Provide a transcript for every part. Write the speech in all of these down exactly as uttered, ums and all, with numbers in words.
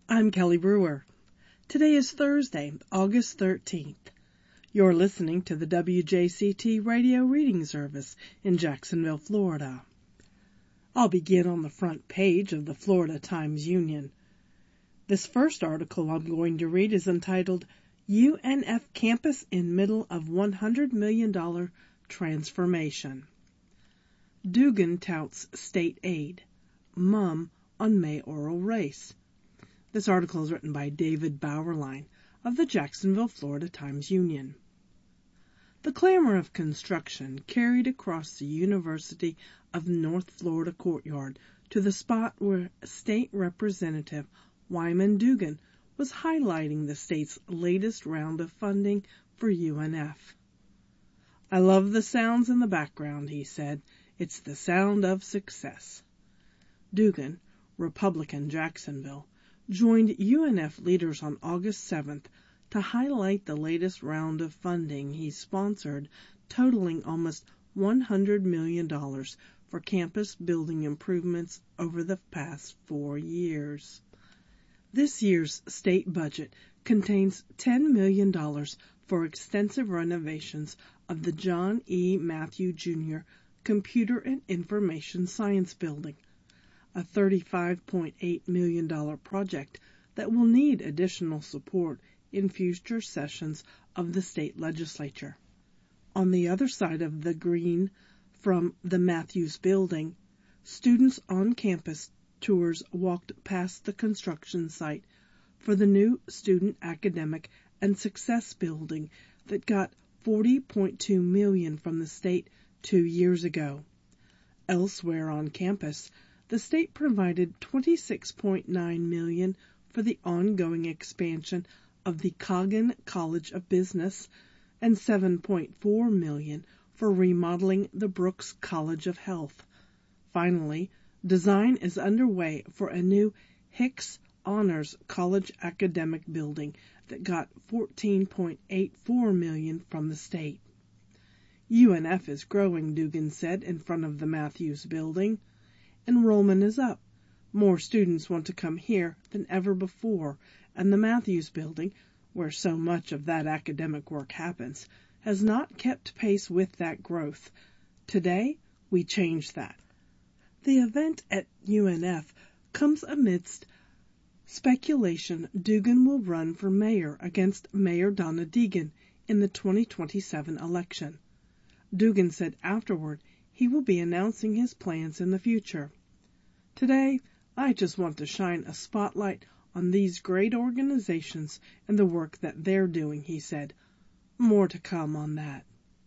I'm Kelly Brewer. Today is Thursday, August thirteenth. You're listening to the W J C T Radio Reading Service in Jacksonville, Florida. I'll begin on the front page of the Florida Times-Union. This first article I'm going to read is entitled, U N F Campus in Middle of one hundred million dollars Transformation. Dugan touts state aid. Mum on mayoral race. This article is written by David Bauerlein of the Jacksonville, Florida Times-Union. The clamor of construction carried across the University of North Florida courtyard to the spot where State Representative Wyman Dugan was highlighting the state's latest round of funding for U N F. I love the sounds in the background, he said. It's the sound of success. Dugan, Republican Jacksonville, joined U N F leaders on August seventh to highlight the latest round of funding he sponsored, totaling almost one hundred million dollars for campus building improvements over the past four years. This year's state budget contains ten million dollars for extensive renovations of the John E. Matthew Junior Computer and Information Science Building, a thirty-five point eight million dollars project that will need additional support in future sessions of the state legislature. On the other side of the green from the Matthews Building, students on campus tours walked past the construction site for the new Student Academic and Success Building that got forty point two million dollars from the state two years ago. Elsewhere on campus, the state provided twenty-six point nine million dollars for the ongoing expansion of the Coggin College of Business and seven point four million dollars for remodeling the Brooks College of Health. Finally, design is underway for a new Hicks Honors College Academic Building that got fourteen point eight four million dollars from the state. U N F is growing, Dugan said in front of the Matthews Building. Enrollment is up. More students want to come here than ever before, and the Matthews Building, where so much of that academic work happens, has not kept pace with that growth. Today, we change that. The event at U N F comes amidst speculation Dugan will run for mayor against Mayor Donna Deegan in the twenty twenty-seven election. Dugan said afterward he will be announcing his plans in the future. Today, I just want to shine a spotlight on these great organizations and the work that they're doing, he said. More to come on that.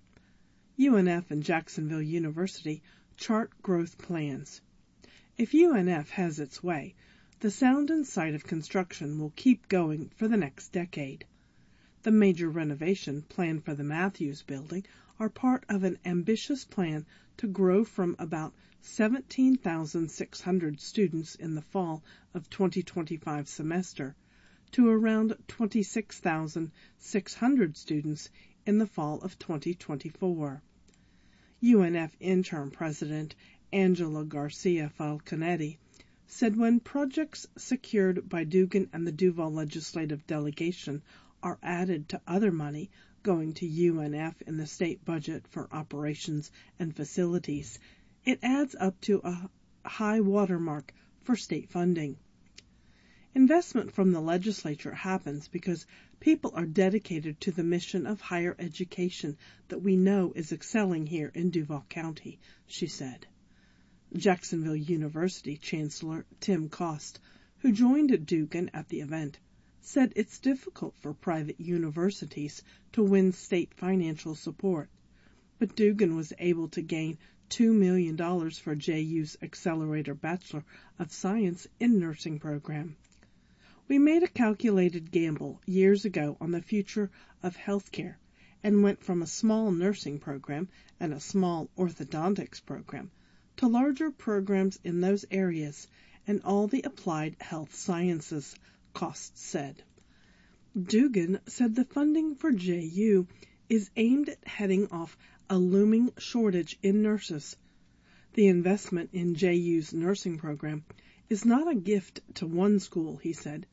U N F and Jacksonville University chart growth plans. If U N F has its way, the sound and sight of construction will keep going for the next decade. The major renovation planned for the Matthews Building are part of an ambitious plan to grow from about seventeen thousand six hundred students in the fall of twenty twenty-five semester to around twenty-six thousand six hundred students in the fall of twenty twenty-four. U N F interim president Angela Garcia Falconetti said when projects secured by Dugan and the Duval legislative delegation are added to other money going to U N F in the state budget for operations and facilities, it adds up to a high watermark for state funding. Investment from the legislature happens because people are dedicated to the mission of higher education that we know is excelling here in Duval County, she said. Jacksonville University Chancellor Tim Cost, who joined Dugan at the event, said it's difficult for private universities to win state financial support, but Dugan was able to gain two million dollars for J U's Accelerator Bachelor of Science in Nursing program. We made a calculated gamble years ago on the future of healthcare and went from a small nursing program and a small orthodontics program to larger programs in those areas and all the applied health sciences, Cost said. Dugan said the funding for J U is aimed at heading off a looming shortage in nurses. The investment in J U's nursing program is not a gift to one school, he said.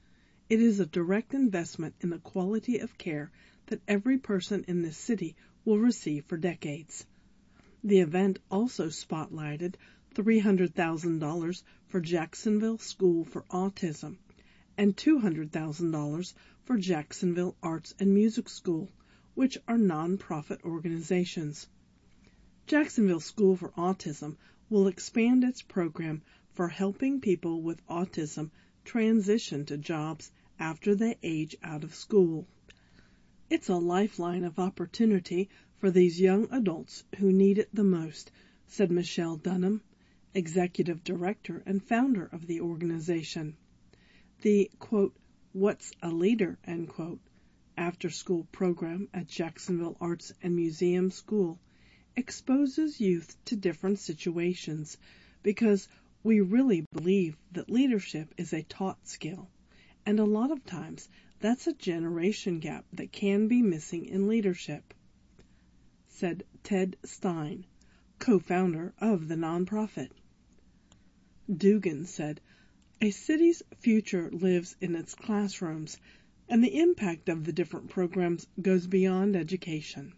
It is a direct investment in the quality of care that every person in this city will receive for decades. The event also spotlighted three hundred thousand dollars for Jacksonville School for Autism and two hundred thousand dollars for Jacksonville Arts and Music School, which are nonprofit organizations. Jacksonville School for Autism will expand its program for helping people with autism transition to jobs after they age out of school. It's a lifeline of opportunity for these young adults who need it the most, said Michelle Dunham, executive director and founder of the organization. The, quote, What's a Leader, end quote, after-school program at Jacksonville Arts and Museum School exposes youth to different situations because we really believe that leadership is a taught skill, and a lot of times that's a generation gap that can be missing in leadership, said Ted Stein, co-founder of the nonprofit. Dugan said, A city's future lives in its classrooms, and the impact of the different programs goes beyond education.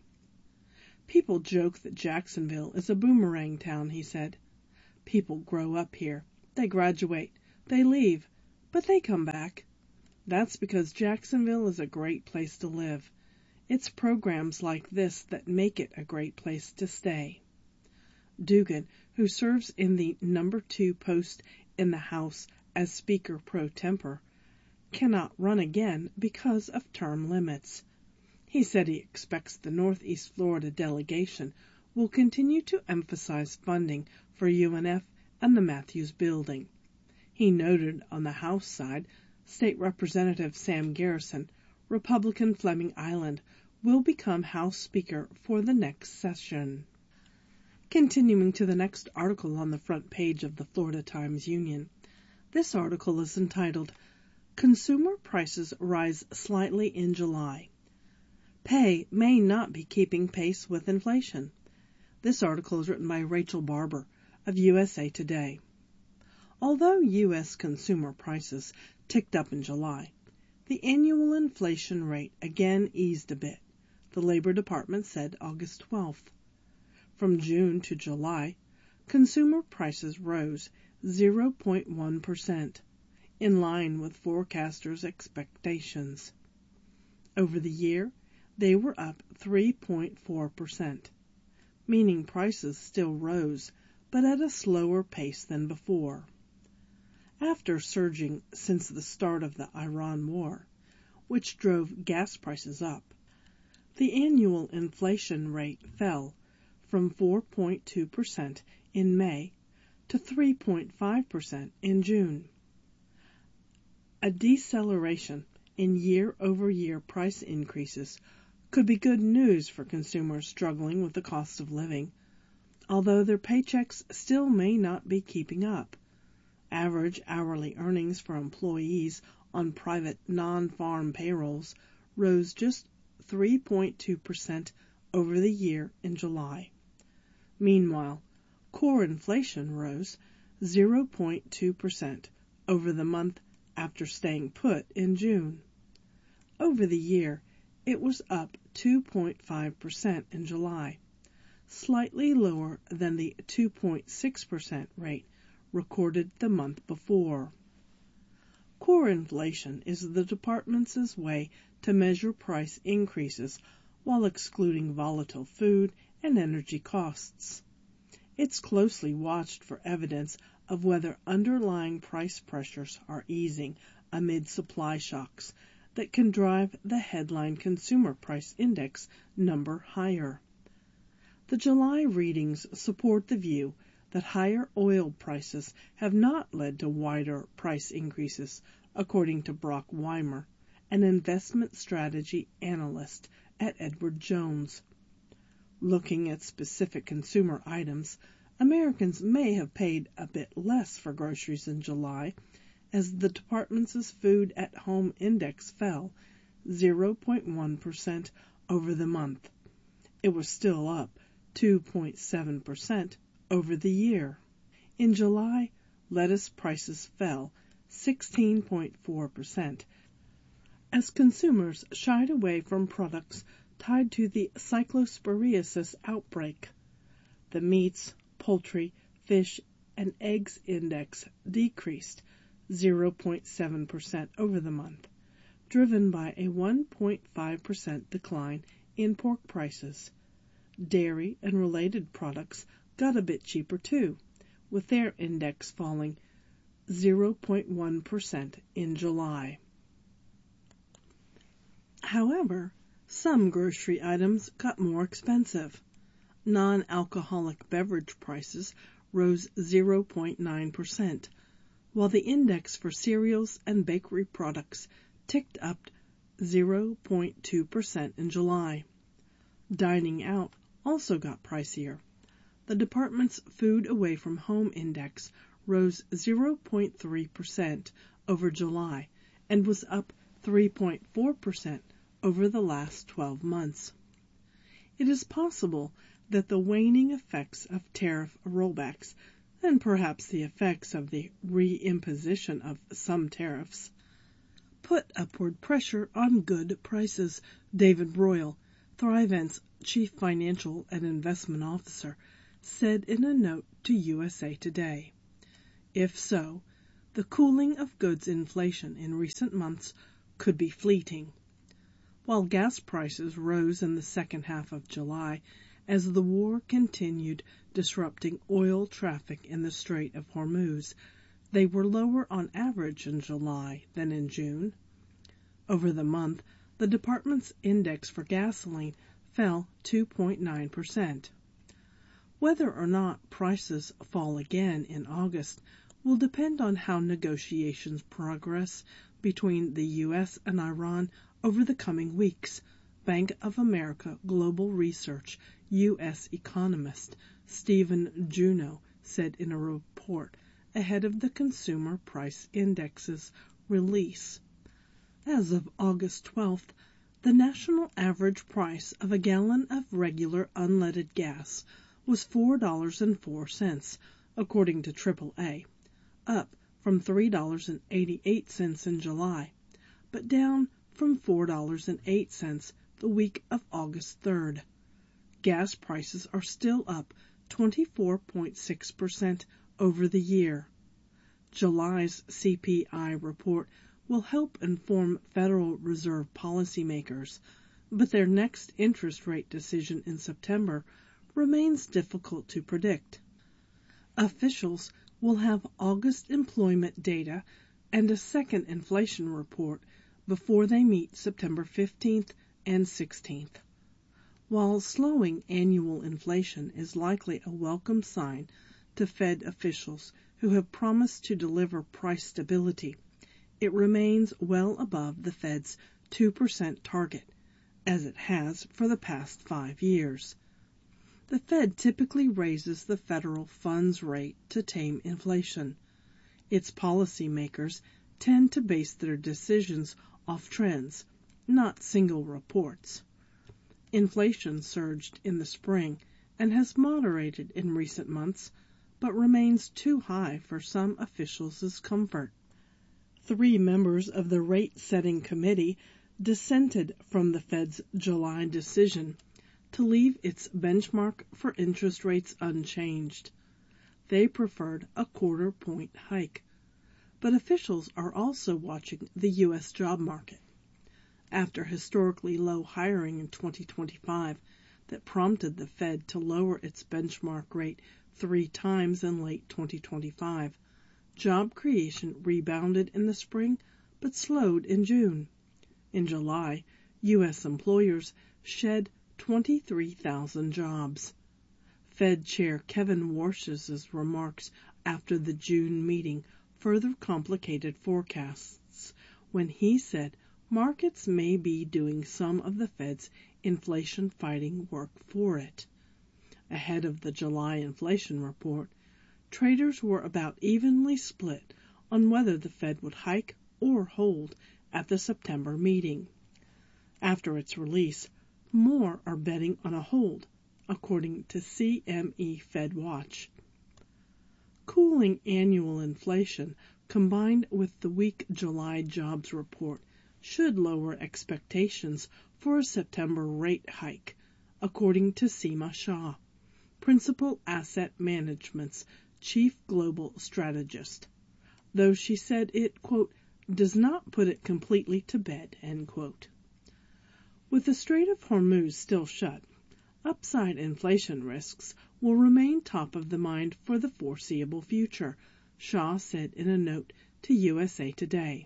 People joke that Jacksonville is a boomerang town, he said. People grow up here, they graduate, they leave, but they come back. That's because Jacksonville is a great place to live. It's programs like this that make it a great place to stay. Dugan, who serves in the number two post in the House as Speaker pro tempore, cannot run again because of term limits. He said he expects the Northeast Florida delegation will continue to emphasize funding for U N F and the Matthews Building. He noted on the House side, State Representative Sam Garrison, Republican Fleming Island, will become House Speaker for the next session. Continuing to the next article on the front page of the Florida Times-Union, this article is entitled, Consumer Prices Rise Slightly in July. Pay may not be keeping pace with inflation. This article is written by Rachel Barber of U S A Today. Although U S consumer prices ticked up in July, the annual inflation rate again eased a bit, the Labor Department said August twelfth. From June to July, consumer prices rose zero point one percent, in line with forecasters' expectations. Over the year, they were up three point four percent, meaning prices still rose, but at a slower pace than before. After surging since the start of the Iran war, which drove gas prices up, the annual inflation rate fell from four point two percent in May to three point five percent in June. A deceleration in year-over-year price increases could be good news for consumers struggling with the cost of living, although their paychecks still may not be keeping up. Average hourly earnings for employees on private non-farm payrolls rose just three point two percent over the year in July. Meanwhile, core inflation rose zero point two percent over the month after staying put in June. Over the year, it was up two point five percent in July, slightly lower than the two point six percent rate recorded the month before. Core inflation is the department's way to measure price increases while excluding volatile food and energy costs. It's closely watched for evidence of whether underlying price pressures are easing amid supply shocks that can drive the headline Consumer Price Index number higher. The July readings support the view that higher oil prices have not led to wider price increases, according to Brock Weimer, an investment strategy analyst at Edward Jones. Looking at specific consumer items, Americans may have paid a bit less for groceries in July, as the department's Food at Home Index fell zero point one percent over the month. It was still up two point seven percent over the year. In July, lettuce prices fell sixteen point four percent, as consumers shied away from products tied to the cyclosporiasis outbreak. The meats, poultry, fish, and eggs index decreased zero point seven percent over the month, driven by a one point five percent decline in pork prices. Dairy and related products got a bit cheaper too, with their index falling zero point one percent in July. However, some grocery items got more expensive. Non-alcoholic beverage prices rose zero point nine percent, while the index for cereals and bakery products ticked up zero point two percent in July. Dining out also got pricier. The department's Food Away from Home index rose zero point three percent over July and was up three point four percent over the last twelve months. It is possible that the waning effects of tariff rollbacks, and perhaps the effects of the reimposition of some tariffs, put upward pressure on good prices. David Royal, Thrivent's chief financial and investment officer, said in a note to U S A Today. If so, the cooling of goods inflation in recent months could be fleeting. While gas prices rose in the second half of July as the war continued disrupting oil traffic in the Strait of Hormuz, they were lower on average in July than in June. Over the month, the department's index for gasoline fell two point nine percent. Whether or not prices fall again in August will depend on how negotiations progress between the U S and Iran over the coming weeks, Bank of America Global Research U S economist Stephen Juneau said in a report ahead of the Consumer Price Index's release. As of August twelfth, the national average price of a gallon of regular unleaded gas was four dollars and four cents, according to triple A, up from three dollars and eighty-eight cents in July, but down from four dollars and eight cents the week of August third. Gas prices are still up twenty-four point six percent over the year. July's C P I report will help inform Federal Reserve policymakers, but their next interest rate decision in September remains difficult to predict. Officials will have August employment data and a second inflation report before they meet September fifteenth and sixteenth. While slowing annual inflation is likely a welcome sign to Fed officials who have promised to deliver price stability, it remains well above the Fed's two percent target, as it has for the past five years. The Fed typically raises the federal funds rate to tame inflation. Its policymakers tend to base their decisions off trends, not single reports. Inflation surged in the spring and has moderated in recent months, but remains too high for some officials' comfort. Three members of the rate-setting committee dissented from the Fed's July decision to leave its benchmark for interest rates unchanged. They preferred a quarter point hike, but officials are also watching the U S job market. After historically low hiring in twenty twenty-five that prompted the Fed to lower its benchmark rate three times in late twenty twenty-five, job creation rebounded in the spring but slowed in June. In July, U S employers shed twenty-three thousand jobs. Fed Chair Kevin Warsh's remarks after the June meeting further complicated forecasts when he said markets may be doing some of the Fed's inflation-fighting work for it. Ahead of the July inflation report, traders were about evenly split on whether the Fed would hike or hold at the September meeting. After its release, more are betting on a hold, according to C M E FedWatch. Cooling annual inflation combined with the weak July jobs report should lower expectations for a September rate hike, according to Seema Shah, Principal Asset Management's chief global strategist, though she said it, quote, does not put it completely to bed, end quote. With the Strait of Hormuz still shut, upside inflation risks will remain top of the mind for the foreseeable future, Shah said in a note to U S A Today.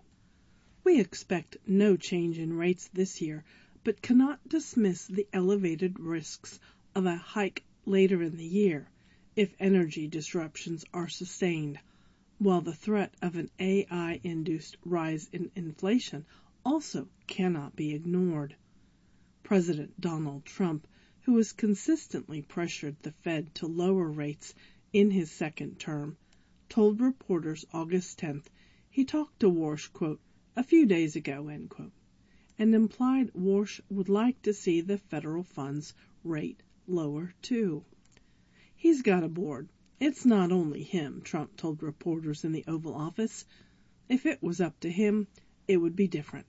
We expect no change in rates this year, but cannot dismiss the elevated risks of a hike later in the year if energy disruptions are sustained, while the threat of an A I-induced rise in inflation also cannot be ignored. President Donald Trump, who has consistently pressured the Fed to lower rates in his second term, told reporters August tenth he talked to Warsh, quote, a few days ago, end quote, and implied Warsh would like to see the federal funds rate lower too. He's got a board. It's not only him, Trump told reporters in the Oval Office. If it was up to him, it would be different.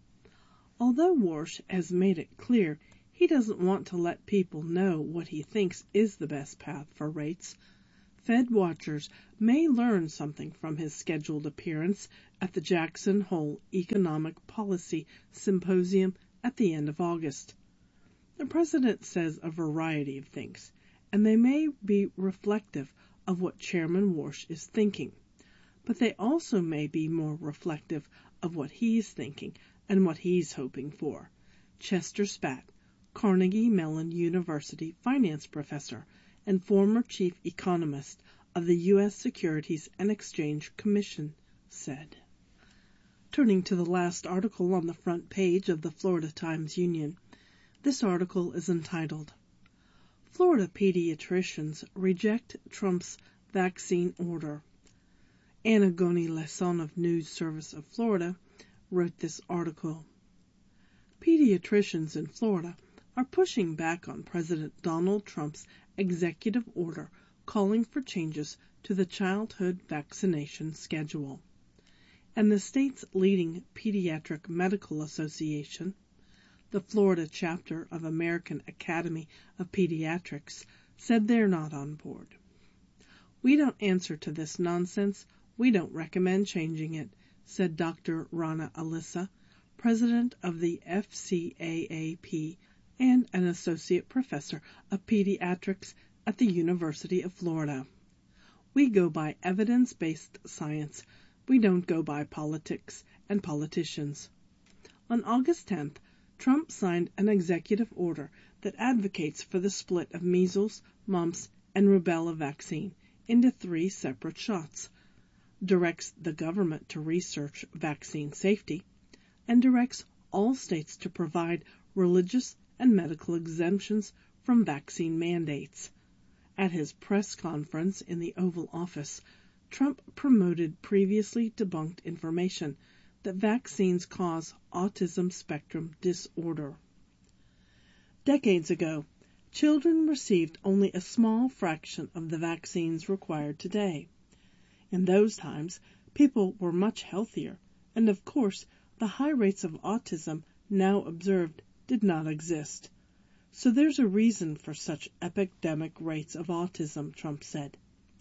Although Warsh has made it clear he doesn't want to let people know what he thinks is the best path for rates, Fed watchers may learn something from his scheduled appearance at the Jackson Hole Economic Policy Symposium at the end of August. The president says a variety of things, and they may be reflective of what Chairman Warsh is thinking, but they also may be more reflective of what he's thinking and what he's hoping for. Chester Spatt, Carnegie Mellon University finance professor and former chief economist of the U S Securities and Exchange Commission, said. Turning to the last article on the front page of the Florida Times-Union, this article is entitled, Florida Pediatricians Reject Trump's Vaccine Order. Anna Goni-Lesson of News Service of Florida wrote this article. Pediatricians in Florida are pushing back on President Donald Trump's executive order calling for changes to the childhood vaccination schedule. And the state's leading pediatric medical association, the Florida chapter of American Academy of Pediatrics, said they're not on board. We don't answer to this nonsense. We don't recommend changing it, said Doctor Rana Alissa, president of the F C A A P and an associate professor of pediatrics at the University of Florida. We go by evidence-based science. We don't go by politics and politicians. On August tenth, Trump signed an executive order that advocates for the split of measles, mumps, and rubella vaccine into three separate shots, directs the government to research vaccine safety, and directs all states to provide religious and medical exemptions from vaccine mandates. At his press conference in the Oval Office, Trump promoted previously debunked information that vaccines cause autism spectrum disorder. Decades ago, children received only a small fraction of the vaccines required today. In those times, people were much healthier, and of course, the high rates of autism now observed did not exist. So there's a reason for such epidemic rates of autism, Trump said.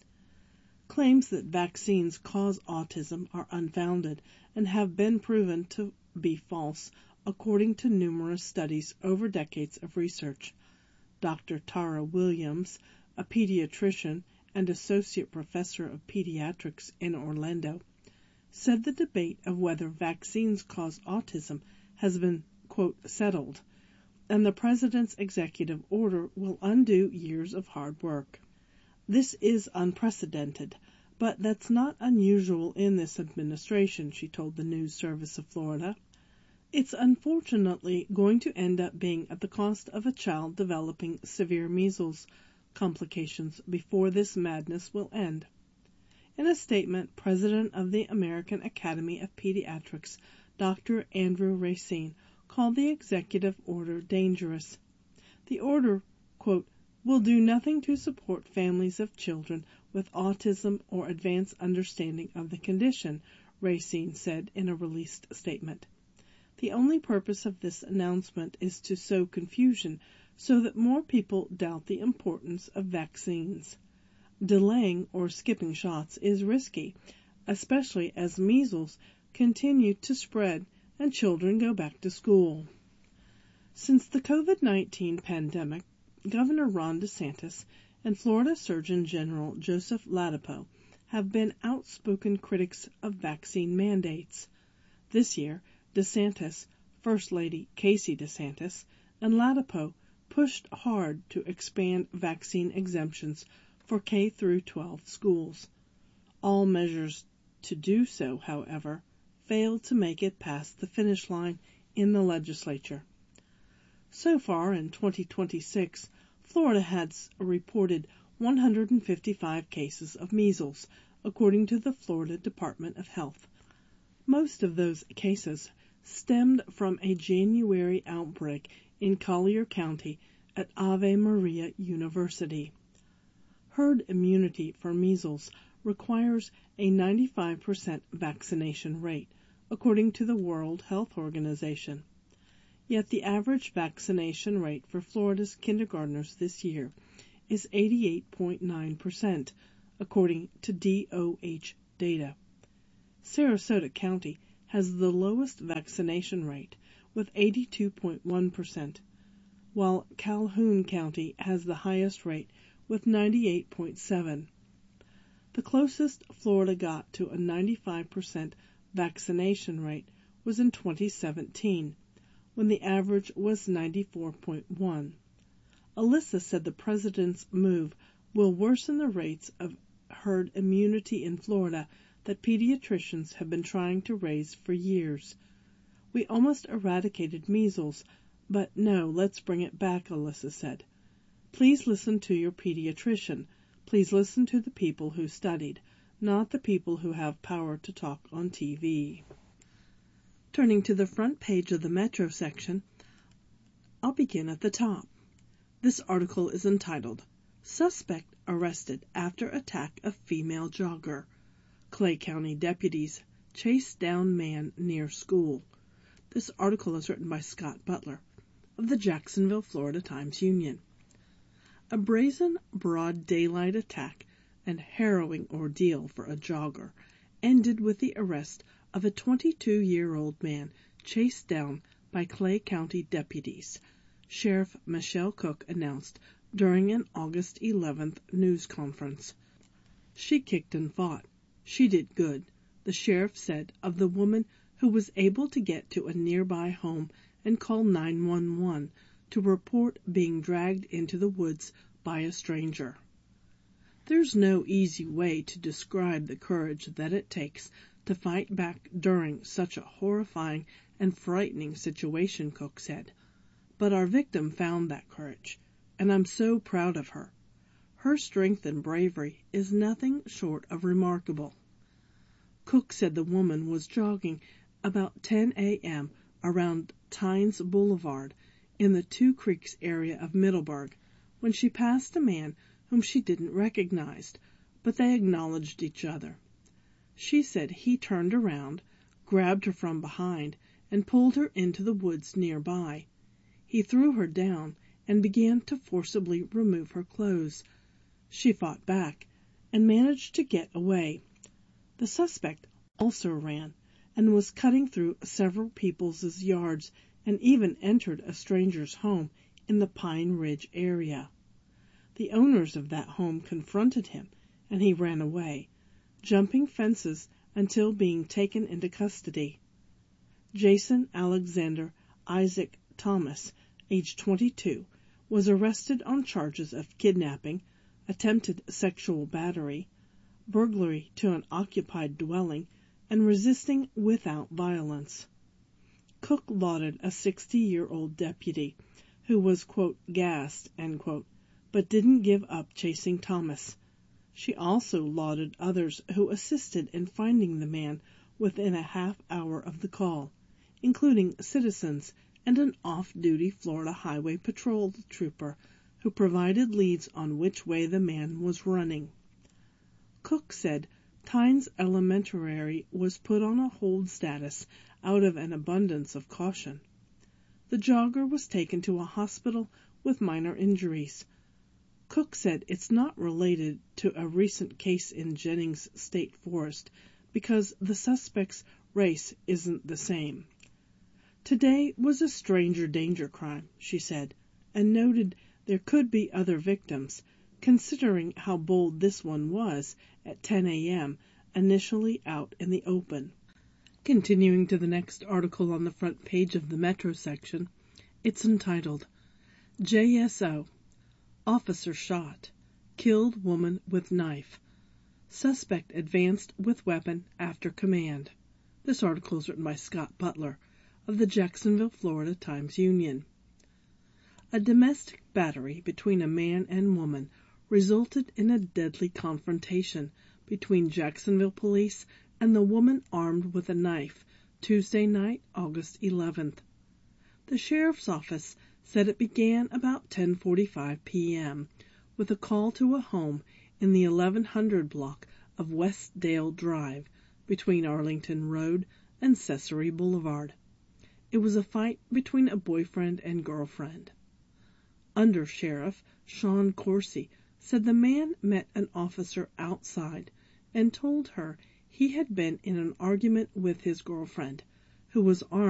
Claims that vaccines cause autism are unfounded and have been proven to be false, according to numerous studies over decades of research. Doctor Tara Williams, a pediatrician and associate professor of pediatrics in Orlando, said the debate of whether vaccines cause autism has been, quote, settled, and the president's executive order will undo years of hard work. This is unprecedented, but that's not unusual in this administration, she told the News Service of Florida. It's unfortunately going to end up being at the cost of a child developing severe measles complications before this madness will end. In a statement, President of the American Academy of Pediatrics, Doctor Andrew Racine, called the executive order dangerous. The order, quote, will do nothing to support families of children with autism or advanced understanding of the condition, Racine said in a released statement. The only purpose of this announcement is to sow confusion so that more people doubt the importance of vaccines. Delaying or skipping shots is risky, especially as measles continue to spread and children go back to school. Since the COVID nineteen pandemic, Governor Ron DeSantis and Florida Surgeon General Joseph Ladapo have been outspoken critics of vaccine mandates. This year, DeSantis, First Lady Casey DeSantis, and Ladapo pushed hard to expand vaccine exemptions for K through twelve schools. All measures to do so, however, failed to make it past the finish line in the legislature. So far in twenty twenty-six, Florida has reported one hundred fifty-five cases of measles, according to the Florida Department of Health. Most of those cases stemmed from a January outbreak in Collier County at Ave Maria University. Herd immunity for measles requires a ninety-five percent vaccination rate, according to the World Health Organization. Yet the average vaccination rate for Florida's kindergartners this year is eighty-eight point nine percent, according to D O H data. Sarasota County has the lowest vaccination rate, with eighty-two point one percent, while Calhoun County has the highest rate, with ninety-eight point seven percent. The closest Florida got to a ninety-five percent vaccination rate was in twenty seventeen, when the average was ninety-four point one. Alyssa said the president's move will worsen the rates of herd immunity in Florida that pediatricians have been trying to raise for years. We almost eradicated measles, but no, let's bring it back, Alyssa said. Please listen to your pediatrician. Please listen to the people who studied, not the people who have power to talk on T V. Turning to the front page of the Metro section, I'll begin at the top. This article is entitled, Suspect Arrested After Attack of Female Jogger. Clay County Deputies Chase Down Man Near School. This article is written by Scott Butler of the Jacksonville, Florida Times-Union. A brazen, broad daylight attack and harrowing ordeal for a jogger ended with the arrest of a twenty-two-year-old man chased down by Clay County deputies, Sheriff Michelle Cook announced during an August eleventh news conference. She kicked and fought. She did good, the sheriff said of the woman who was able to get to a nearby home and call nine one one to report being dragged into the woods by a stranger. There's no easy way to describe the courage that it takes to fight back during such a horrifying and frightening situation, Cook said. But our victim found that courage, and I'm so proud of her. Her strength and bravery is nothing short of remarkable. Cook said the woman was jogging about ten a.m. around Tynes Boulevard in the Two Creeks area of Middleburg when she passed a man whom she didn't recognize, but they acknowledged each other. She said he turned around, grabbed her from behind, and pulled her into the woods nearby. He threw her down and began to forcibly remove her clothes. She fought back and managed to get away. The suspect also ran and was cutting through several people's yards and even entered a stranger's home in the Pine Ridge area. The owners of that home confronted him, and he ran away, jumping fences until being taken into custody. Jason Alexander Isaac Thomas, age twenty-two, was arrested on charges of kidnapping, attempted sexual battery, burglary to an occupied dwelling, and resisting without violence. Cook lauded a sixty-year-old deputy who was, quote, gassed, end quote, but didn't give up chasing Thomas. She also lauded others who assisted in finding the man within a half hour of the call, including citizens and an off-duty Florida Highway Patrol trooper who provided leads on which way the man was running. Cook said Tynes Elementary was put on a hold status out of an abundance of caution. The jogger was taken to a hospital with minor injuries. Cook said it's not related to a recent case in Jennings State Forest because the suspect's race isn't the same. Today was a stranger danger crime, she said, and noted there could be other victims, considering how bold this one was at ten a.m., initially out in the open. Continuing to the next article on the front page of the Metro section, it's entitled, J S O, Officer Shot, Killed Woman with Knife. Suspect advanced with weapon after command. This article is written by Scott Butler of the Jacksonville, Florida Times-Union. A domestic battery between a man and woman resulted in a deadly confrontation between Jacksonville police and the woman armed with a knife Tuesday night, August eleventh. The sheriff's office said it began about ten forty-five p.m. with a call to a home in the eleven hundred block of Westdale Drive between Arlington Road and Cesare Boulevard. It was a fight between a boyfriend and girlfriend. Under Sheriff Sean Coursey said the man met an officer outside and told her he had been in an argument with his girlfriend, who was armed